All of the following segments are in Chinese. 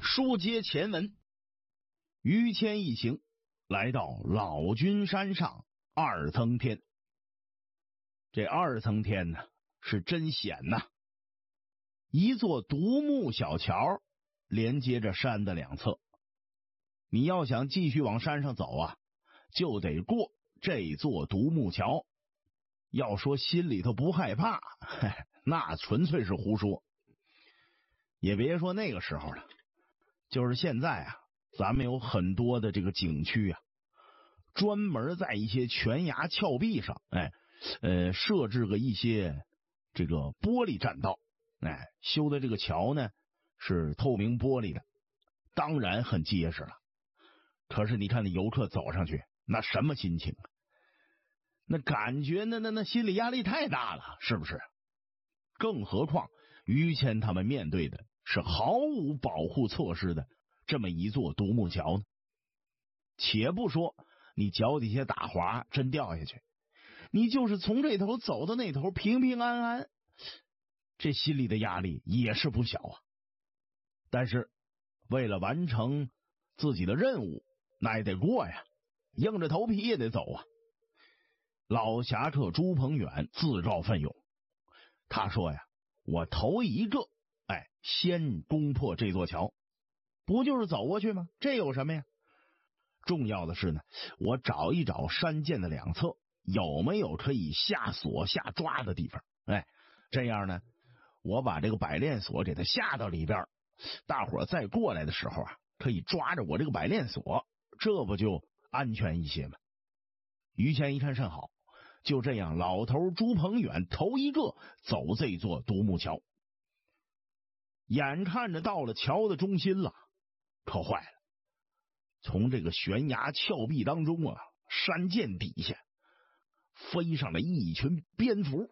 书接前文，于谦一行来到老君山上二层天。这二层天呢，是真险呐！一座独木小桥连接着山的两侧，你要想继续往山上走啊，就得过这座独木桥。要说心里头不害怕，那纯粹是胡说。也别说那个时候了，就是现在啊，咱们有很多的这个景区啊，专门在一些悬崖峭壁上，设置个一些这个玻璃栈道，修的这个桥呢是透明玻璃的，当然很结实了。可是你看那游客走上去，那什么心情啊？那感觉那心理压力太大了，是不是？更何况于谦他们面对的是毫无保护措施的这么一座独木桥呢。且不说你脚底下打滑真掉下去，你就是从这头走到那头平平安安，这心里的压力也是不小啊。但是为了完成自己的任务，那也得过呀，硬着头皮也得走啊。老侠客朱鹏远自告奋勇，他说呀，我头一个先攻破这座桥，不就是走过去吗？这有什么呀？重要的是呢，我找一找山涧的两侧有没有可以下锁下抓的地方，这样呢，我把这个百炼锁给它下到里边，大伙再过来的时候啊，可以抓着我这个百炼锁，这不就安全一些吗？于谦一看甚好，就这样，老头朱鹏远头一个走这座独木桥。眼看着到了桥的中心了，可坏了，从这个悬崖峭壁当中啊，山涧底下飞上了一群蝙蝠。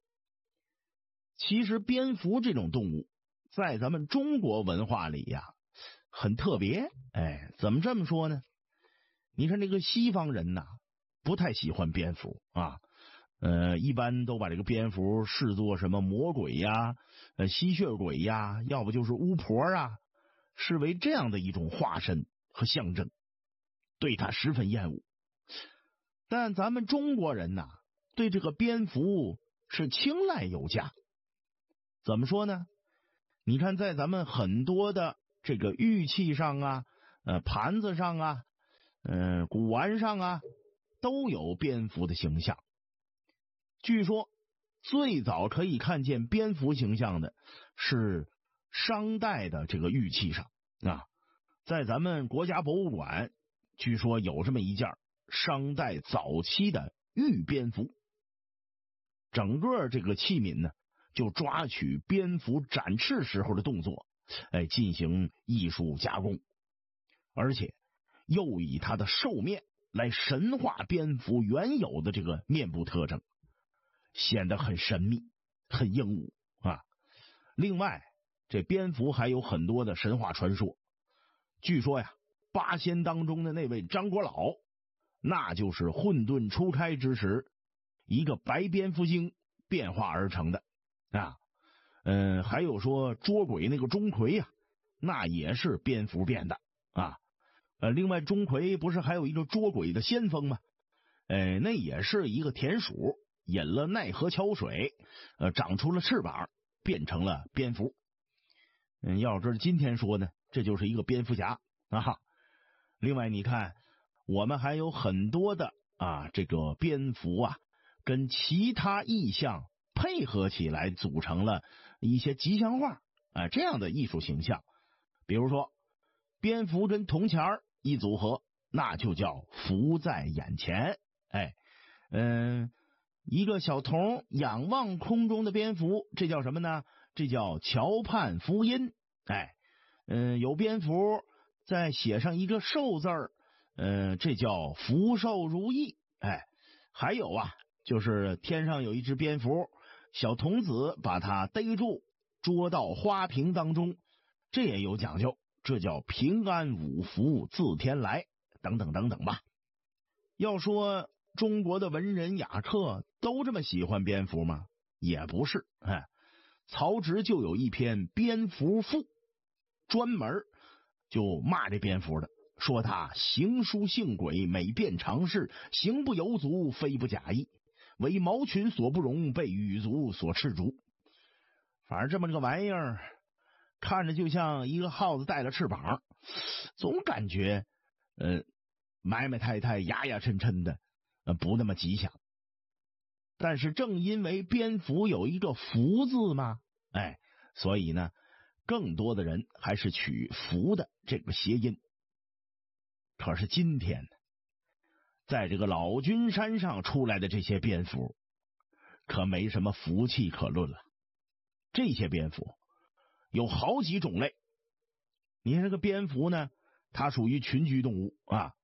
其实蝙蝠这种动物在咱们中国文化里呀很特别。怎么这么说呢？你看这个西方人呐，不太喜欢蝙蝠啊，一般都把这个蝙蝠视作什么魔鬼呀、吸血鬼呀，要不就是巫婆啊，视为这样的一种化身和象征，对它十分厌恶。但咱们中国人呐，对这个蝙蝠是青睐有加。怎么说呢？你看在咱们很多的这个玉器上啊、盘子上啊、古玩上啊，都有蝙蝠的形象。据说最早可以看见蝙蝠形象的是商代的这个玉器上啊，在咱们国家博物馆据说有这么一件商代早期的玉蝙蝠，整个这个器皿呢就抓取蝙蝠展翅时候的动作，进行艺术加工，而且又以它的兽面来神化蝙蝠原有的这个面部特征，显得很神秘很英武啊。另外这蝙蝠还有很多的神话传说，据说呀，八仙当中的那位张国老，那就是混沌初开之时一个白蝙蝠精变化而成的啊。还有说捉鬼那个钟馗呀，那也是蝙蝠变的啊。另外钟馗不是还有一个捉鬼的先锋吗？那也是一个田鼠饮了奈何桥水，长出了翅膀，变成了蝙蝠。要是今天说呢，这就是一个蝙蝠侠啊。另外你看，我们还有很多的这个蝙蝠啊，跟其他意象配合起来，组成了一些吉祥画这样的艺术形象。比如说蝙蝠跟铜钱一组合，那就叫福在眼前。一个小童仰望空中的蝙蝠，这叫什么呢？这叫桥畔福音。有蝙蝠再写上一个寿字儿，这叫福寿如意。还有就是天上有一只蝙蝠，小童子把它逮住，捉到花瓶当中，这也有讲究，这叫平安五福自天来，等等等等吧。要说中国的文人雅客都这么喜欢蝙蝠吗？也不是。曹植就有一篇蝙蝠赋，专门就骂这蝙蝠的，说他行书性诡，美变常事，行不由足，非不假意，为毛群所不容，被羽族所斥逐。反正这么个玩意儿，看着就像一个耗子带了翅膀，总感觉埋埋汰汰、牙牙碜碜的，不那么吉祥。但是正因为蝙蝠有一个福字嘛，所以呢，更多的人还是取福的这个谐音。可是今天呢，在这个老君山上出来的这些蝙蝠，可没什么福气可论了。这些蝙蝠有好几种类。你看这个蝙蝠呢，它属于群居动物啊，